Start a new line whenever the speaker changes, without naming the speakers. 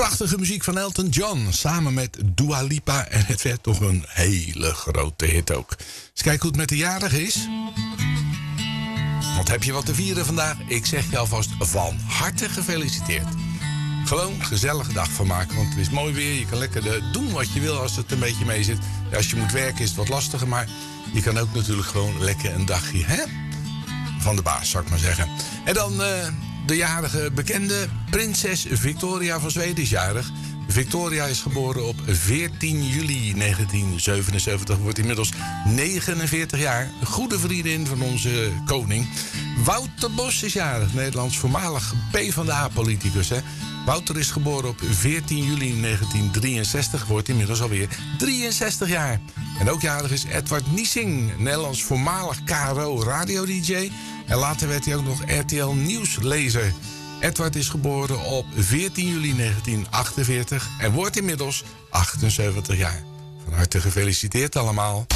Prachtige muziek van Elton John samen met Dua Lipa. En het werd toch een hele grote hit ook. Eens kijken hoe het met de jarige is. Want heb je wat te vieren vandaag? Ik zeg je alvast van harte gefeliciteerd. Gewoon een gezellige dag van maken, want het is mooi weer. Je kan lekker doen wat je wil als het een beetje mee zit. Ja, als je moet werken is het wat lastiger, maar je kan ook natuurlijk gewoon lekker een dagje van de baas, zou ik maar zeggen. En dan de jarige bekende prinses Victoria van Zweden is jarig. Victoria is geboren op 14 juli 1977, wordt inmiddels 49 jaar. Een goede vriendin van onze koning. Wouter Bos is jarig, Nederlands voormalig PvdA-politicus. Wouter is geboren op 14 juli 1963, wordt inmiddels alweer 63 jaar. En ook jarig is Edward Niesing, Nederlands voormalig KRO-radio-dj. En later werd hij ook nog RTL Nieuwslezer. Edward is geboren op 14 juli 1948 en wordt inmiddels 78 jaar. Van harte gefeliciteerd allemaal.